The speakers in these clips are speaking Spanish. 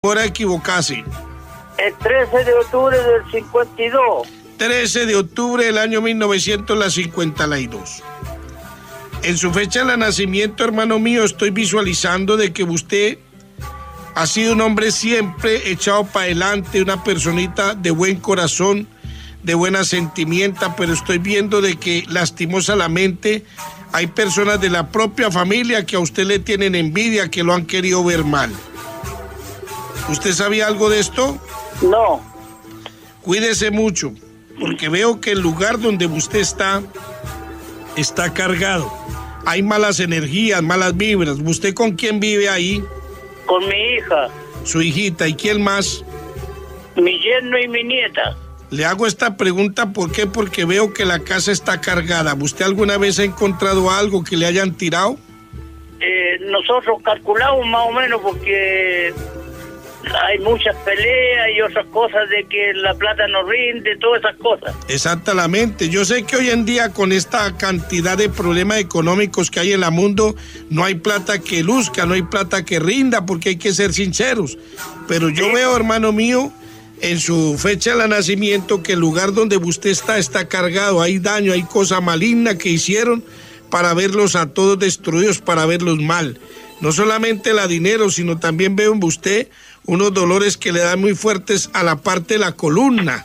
Hora equivocarse. El 13 de octubre del 52. 13 de octubre del año 1952. En su fecha de nacimiento, hermano mío, estoy visualizando de que usted ha sido un hombre siempre echado para adelante, una personita de buen corazón, de buena sentimienta, pero estoy viendo de que lastimosamente hay personas de la propia familia que a usted le tienen envidia, que lo han querido ver mal. ¿Usted sabía algo de esto? No. Cuídese mucho, porque veo que el lugar donde usted está cargado. Hay malas energías, malas vibras. ¿Usted con quién vive ahí? Con mi hija. Su hijita. ¿Y quién más? Mi yerno y mi nieta. Le hago esta pregunta, ¿por qué? Porque veo que la casa está cargada. ¿Usted alguna vez ha encontrado algo que le hayan tirado? Nosotros calculamos más o menos porque hay muchas peleas y otras cosas de que la plata no rinde, todas esas cosas. Exactamente. Yo sé que hoy en día con esta cantidad de problemas económicos que hay en el mundo, no hay plata que luzca, no hay plata que rinda, porque hay que ser sinceros. Pero yo veo, hermano mío, en su fecha de nacimiento, que el lugar donde usted está cargado, hay daño, hay cosa maligna que hicieron para verlos a todos destruidos, para verlos mal. No solamente la dinero, sino también veo en usted unos dolores que le dan muy fuertes a la parte de la columna.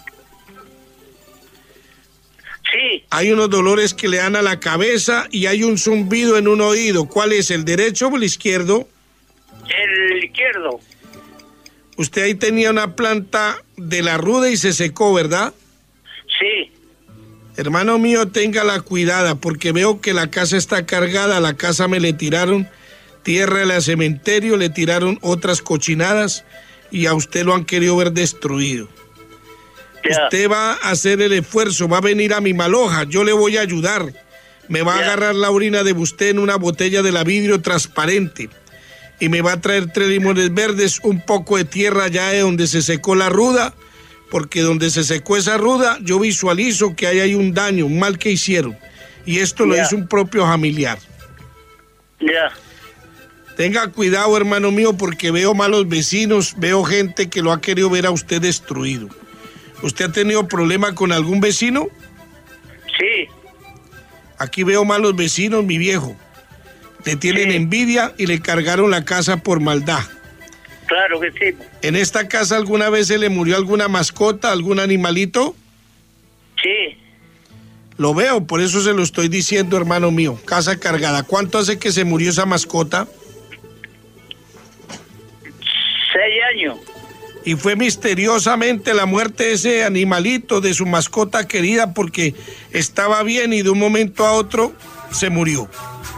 Sí. Hay unos dolores que le dan a la cabeza y hay un zumbido en un oído. ¿Cuál es, el derecho o el izquierdo? El izquierdo. Usted ahí tenía una planta de la ruda y se secó, ¿verdad? Sí. Hermano mío, téngala cuidada, porque veo que la casa está cargada. A la casa me le tiraron tierra del cementerio, le tiraron otras cochinadas y a usted lo han querido ver destruido. Ya. Usted va a hacer el esfuerzo, va a venir a mi maloja, yo le voy a ayudar. Me va a agarrar la orina de usted en una botella de la vidrio transparente y me va a traer 3 limones verdes, un poco de tierra allá de donde se secó la ruda, porque donde se secó esa ruda, yo visualizo que ahí hay un daño, un mal que hicieron, y esto lo hizo un propio familiar. Ya. Tenga cuidado, hermano mío, porque veo malos vecinos, veo gente que lo ha querido ver a usted destruido. ¿Usted ha tenido problema con algún vecino? Sí. Aquí veo malos vecinos, mi viejo. Le tienen envidia y le cargaron la casa por maldad. Claro que sí. ¿En esta casa alguna vez se le murió alguna mascota, algún animalito? Sí. Lo veo, por eso se lo estoy diciendo, hermano mío. Casa cargada. ¿Cuánto hace que se murió esa mascota? 6 años. Y fue misteriosamente la muerte de ese animalito, de su mascota querida, porque estaba bien y de un momento a otro se murió.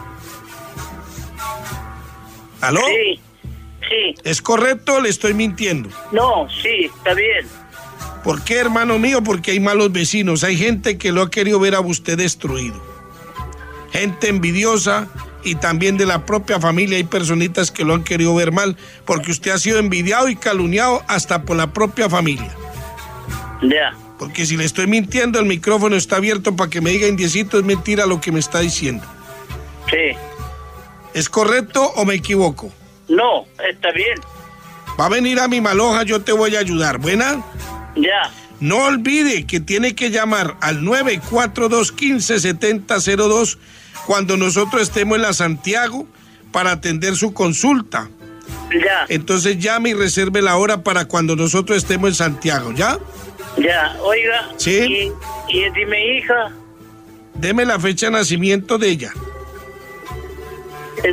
¿Aló? Sí. Sí. ¿Es correcto o le estoy mintiendo? No, sí, está bien. ¿Por qué, hermano mío? Porque hay malos vecinos. Hay gente que lo ha querido ver a usted destruido. Gente envidiosa. Y también de la propia familia hay personitas que lo han querido ver mal, porque usted ha sido envidiado y calumniado hasta por la propia familia. Ya. Porque si le estoy mintiendo, el micrófono está abierto para que me diga, indiecito, es mentira lo que me está diciendo. Sí. ¿Es correcto o me equivoco? No, está bien. Va a venir a mi maloja, yo te voy a ayudar. ¿Buena? Ya. No olvide que tiene que llamar al 942-157002 cuando nosotros estemos en la Santiago para atender su consulta. Ya. Entonces llame y reserve la hora para cuando nosotros estemos en Santiago, ¿ya? Ya, oiga. Sí. ¿Y es de mi hija? Deme la fecha de nacimiento de ella. El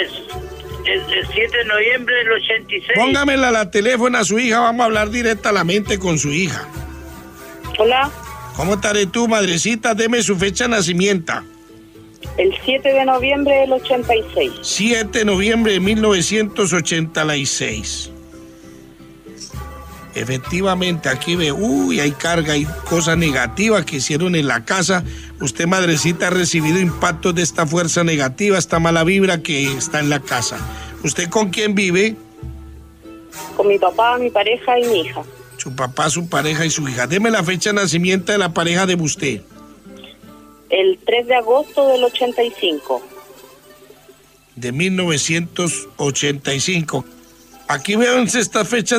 7 de noviembre del 86. Póngamela a la teléfono a su hija, vamos a hablar directamente con su hija. Hola. ¿Cómo estaré tú, madrecita? Deme su fecha de nacimiento. El 7 de noviembre del 86. 7 de noviembre de 1986. Efectivamente, aquí ve, hay carga, hay cosas negativas que hicieron en la casa. Usted, madrecita, ha recibido impactos de esta fuerza negativa, esta mala vibra que está en la casa. ¿Usted con quién vive? Con mi papá, mi pareja y mi hija. Su papá, su pareja y su hija. Deme la fecha de nacimiento de la pareja de usted. El 3 de agosto del 85. De 1985. Aquí veo en esta fecha